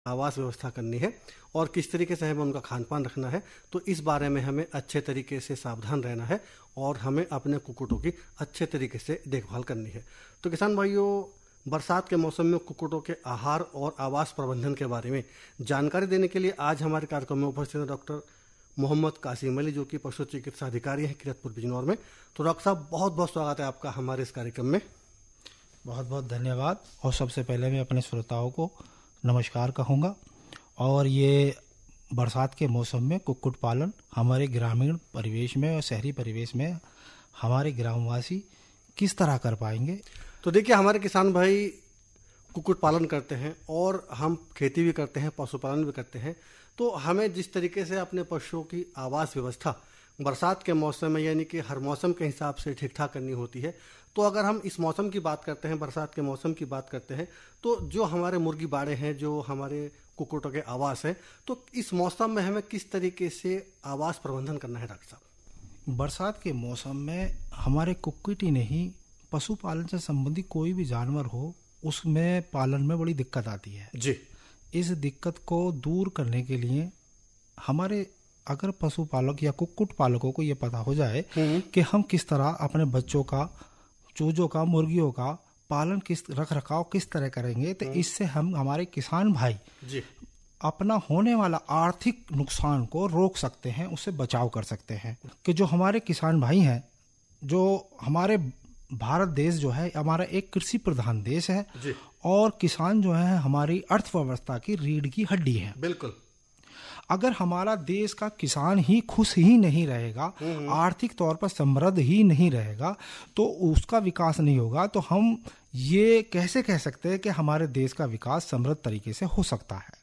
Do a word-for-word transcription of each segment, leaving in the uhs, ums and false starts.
आवास व्यवस्था करनी है और किस तरीके से हमें उनका खान पान रखना है, तो इस बारे में हमें अच्छे तरीके से सावधान रहना है और हमें अपने कुक्कुटों की अच्छे तरीके से देखभाल करनी है। तो किसान भाइयों, बरसात के मौसम में कुक्कुटों के आहार और आवास प्रबंधन के बारे में जानकारी देने के लिए आज हमारे कार्यक्रम में उपस्थित हैं डॉक्टर मोहम्मद कासिम अली, जो कि पशु चिकित्सा अधिकारी हैं किरतपुर बिजनौर में। तो डॉक्टर साहब, बहुत बहुत स्वागत है आपका हमारे इस कार्यक्रम में। बहुत बहुत धन्यवाद। और सबसे पहले मैं अपने श्रोताओं को नमस्कार कहूँगा। और ये बरसात के मौसम में कुक्कुट पालन हमारे ग्रामीण परिवेश में और शहरी परिवेश में हमारे ग्रामवासी किस तरह कर पाएंगे। तो देखिए, हमारे किसान भाई कुक्कुट पालन करते हैं और हम खेती भी करते हैं, पशुपालन भी करते हैं। तो हमें जिस तरीके से अपने पशुओं की आवास व्यवस्था बरसात के मौसम में, यानी कि हर मौसम के हिसाब से ठीक ठाक करनी होती है। तो अगर हम इस मौसम की बात करते हैं, बरसात के मौसम की बात करते हैं, तो जो हमारे मुर्गी बाड़े हैं, जो हमारे कुक्कुटों के आवास हैं, तो इस मौसम में हमें किस तरीके से आवास प्रबंधन करना है डॉक्टर साहब? बरसात के मौसम में हमारे कुक्कुट ही नहीं, पशुपालन से संबंधित कोई भी जानवर हो, उसमें पालन में बड़ी दिक्कत आती है जी। इस दिक्कत को दूर करने के लिए हमारे अगर पशुपालक या कुक्कुट पालकों को ये पता हो जाए कि हम किस तरह अपने बच्चों का, चूजों का, मुर्गियों का पालन किस रख रखाव किस तरह करेंगे, तो इससे हम हमारे किसान भाई जी अपना होने वाला आर्थिक नुकसान को रोक सकते हैं, उससे बचाव कर सकते हैं। कि जो हमारे किसान भाई हैं, जो हमारे भारत देश जो है हमारा एक कृषि प्रधान देश है जी। और किसान जो है हमारी अर्थव्यवस्था की रीढ़ की हड्डी है। बिल्कुल। अगर हमारा देश का किसान ही खुश ही नहीं रहेगा, आर्थिक तौर पर समृद्ध ही नहीं रहेगा, तो उसका विकास नहीं होगा। तो हम ये कैसे कह सकते हैं कि हमारे देश का विकास समृद्ध तरीके से हो सकता है?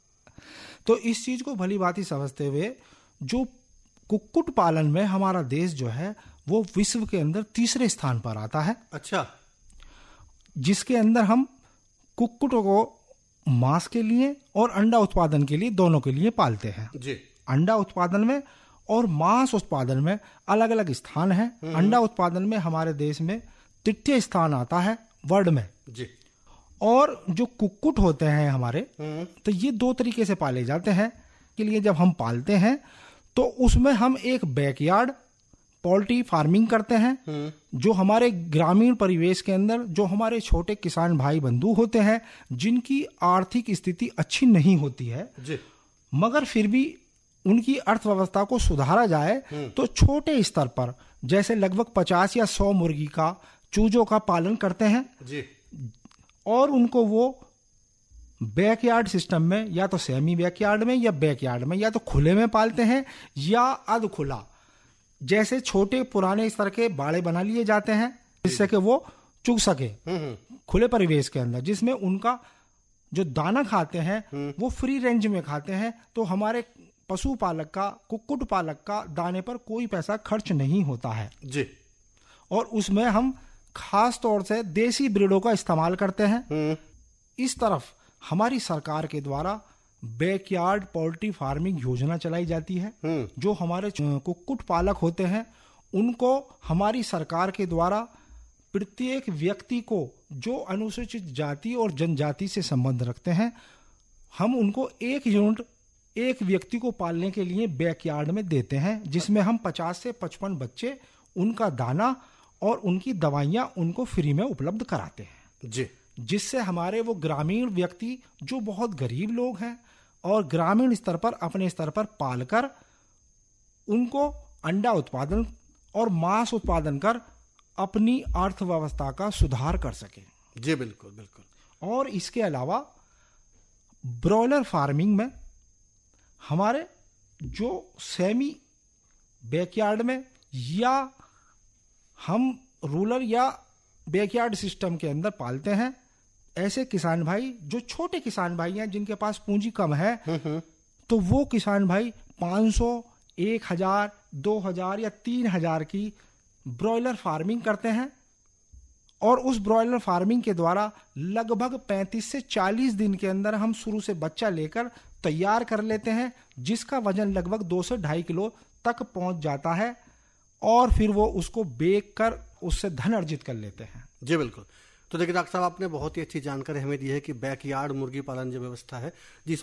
तो इस चीज को भली भांति समझते हुए जो कुक्कुट पालन में हमारा देश जो है वो विश्व के अंदर तीसरे स्थान पर आता है। अच्छा। जिसके अंदर हम कुक्कुटों को मांस के लिए और अंडा उत्पादन के लिए, दोनों के लिए पालते हैं जी। अंडा उत्पादन में और मांस उत्पादन में अलग अलग स्थान है। अंडा उत्पादन में हमारे देश में तृतीय स्थान आता है वर्ल्ड में जी। और जो कुक्कुट होते हैं हमारे, तो ये दो तरीके से पाले जाते हैं। के लिए जब हम पालते हैं तो उसमें हम एक बैकयार्ड पोल्ट्री फार्मिंग करते हैं, जो हमारे ग्रामीण परिवेश के अंदर जो हमारे छोटे किसान भाई बंधु होते हैं, जिनकी आर्थिक स्थिति अच्छी नहीं होती है जी। मगर फिर भी उनकी अर्थव्यवस्था को सुधारा जाए, तो छोटे स्तर पर जैसे लगभग पचास या सौ मुर्गी का, चूजों का पालन करते हैं जी। और उनको वो बैकयार्ड सिस्टम में, या तो सेमी बैकयार्ड में या बैकयार्ड में, या तो खुले में पालते हैं या अध खुला, जैसे छोटे पुराने स्तर के बाड़े बना लिए जाते हैं जिससे कि वो चुग सके खुले परिवेश के अंदर, जिसमें उनका जो दाना खाते हैं वो फ्री रेंज में खाते हैं। तो हमारे पशु पालक का, कुक्कुट पालक का दाने पर कोई पैसा खर्च नहीं होता है जी। और उसमें हम खास तौर से देसी ब्रीडों का इस्तेमाल करते हैं। इस तरफ हमारी सरकार के द्वारा बैकयार्ड पोल्ट्री फार्मिंग योजना चलाई जाती है। जो हमारे कुक्कुट पालक होते हैं उनको हमारी सरकार के द्वारा प्रत्येक व्यक्ति को जो अनुसूचित जाति और जनजाति से संबंध रखते हैं, हम उनको एक यूनिट एक व्यक्ति को पालने के लिए बैकयार्ड में देते हैं, जिसमें हम पचास से पचपन बच्चे, उनका दाना और उनकी दवाइयां उनको फ्री में उपलब्ध कराते हैं जी। जिससे हमारे वो ग्रामीण व्यक्ति जो बहुत गरीब लोग हैं और ग्रामीण स्तर पर अपने स्तर पर पालकर उनको अंडा उत्पादन और मांस उत्पादन कर अपनी अर्थव्यवस्था का सुधार कर सके। जी बिल्कुल बिल्कुल। और इसके अलावा ब्रॉयलर फार्मिंग में हमारे जो सेमी बैकयार्ड में या हम रूरल या बैकयार्ड सिस्टम के अंदर पालते हैं, ऐसे किसान भाई जो छोटे किसान भाई हैं जिनके पास पूंजी कम है, तो वो किसान भाई पाँच सौ, एक हजार, दो हजार या तीन हजार की ब्रॉयलर फार्मिंग करते हैं और उस ब्रॉयलर फार्मिंग के द्वारा लगभग पैंतीस से चालीस दिन के अंदर हम शुरू से बच्चा लेकर तैयार कर लेते हैं, जिसका वजन लगभग दो से ढाई किलो तक पहुंच जाता है और फिर वो उसको बेच कर उससे धन अर्जित कर लेते हैं। जी बिल्कुल। तो देखिए डॉक्टर साहब, आपने बहुत ही अच्छी जानकारी हमें दी है कि बैकयार्ड मुर्गी पालन जो व्यवस्था है, जिस